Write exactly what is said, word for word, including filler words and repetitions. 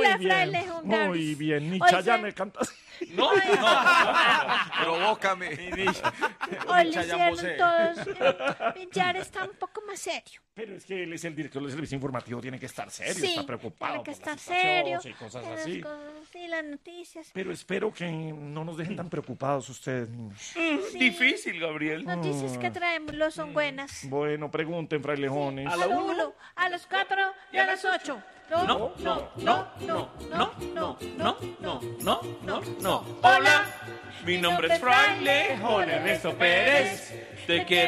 Hola, bien. Frailejón Gabriel. Muy bien, ni Hoy Chayanne se- canta así. No, no. Provócame. Hoy Chayanne hicieron Bosé. todos. eh, Ya está un poco más serio. Pero es que él es el director del servicio informativo, tiene que estar serio, Sí, está preocupado tiene que por la estar situación serio. y cosas las así. cosas, sí, las noticias. Pero espero que no nos dejen tan preocupados ustedes, niños. Mm, Difícil, Gabriel. Noticias que traemos no son buenas. Bueno, pregunten, frailejones. A la uno, a las cuatro y a las ocho. No, no, no, no, no, no, no, no, no, no, no, no. Hola, mi nombre es Fraile Ernesto Pérez. Te quiero